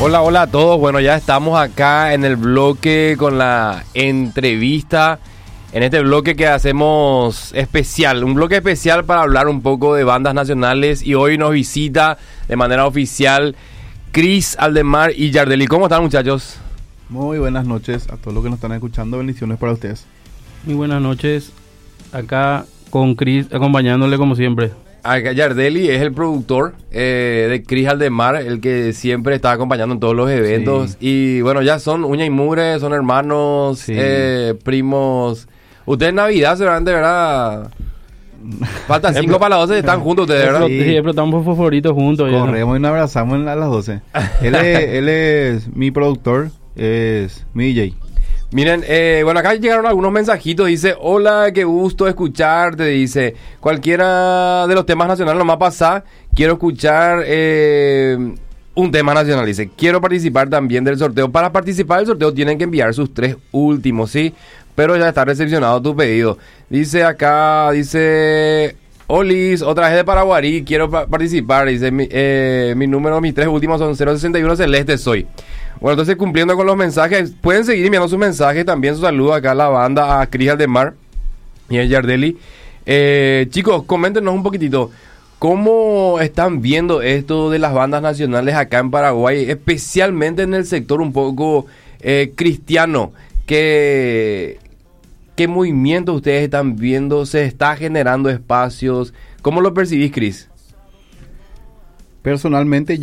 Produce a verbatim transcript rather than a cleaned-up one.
Hola, hola a todos. Bueno, ya estamos acá en el bloque con la entrevista. En este bloque que hacemos especial, un bloque especial para hablar un poco de bandas nacionales. Y hoy nos visita de manera oficial Chris Aldemar y Yardelli. ¿Cómo están, muchachos? Muy buenas noches a todos los que nos están escuchando. Bendiciones para ustedes. Muy buenas noches. Acá con Chris acompañándole como siempre. Acá Yardelli es el productor eh, de Chris Aldemar, el que siempre está acompañando en todos los eventos. Sí. Y bueno, ya son uña y mugre, son hermanos, sí. eh, primos. Ustedes en Navidad seguramente, ¿verdad? Faltan cinco para las doce, están juntos ustedes, ¿verdad? Sí, siempre estamos favoritos juntos. Corremos ¿no? y nos abrazamos a las doce. Él es, él es mi productor, es mi D J. Miren, eh, bueno, acá llegaron algunos mensajitos. Dice, hola, qué gusto escucharte. Dice, cualquiera de los temas nacionales no me va a pasar. Quiero escuchar eh, un tema nacional. Dice, quiero participar también del sorteo. Para participar del sorteo tienen que enviar sus tres últimos, ¿sí? Pero ya está recepcionado tu pedido. Dice acá, dice... Olis, otra vez de Paraguarí, quiero pa- participar. Dice, mi, eh, mi número, mis tres últimos son cero sesenta y uno Celeste soy. Bueno, entonces cumpliendo con los mensajes, pueden seguir enviando sus mensajes, también sus saludos acá a la banda, a Chris Aldemar y a Yardelli. Eh, chicos, coméntenos un poquitito, ¿cómo están viendo esto de las bandas nacionales acá en Paraguay, especialmente en el sector un poco eh, cristiano? ¿Qué, ¿Qué movimiento ustedes están viendo? ¿Se está generando espacios? ¿Cómo lo percibís, Chris? Personalmente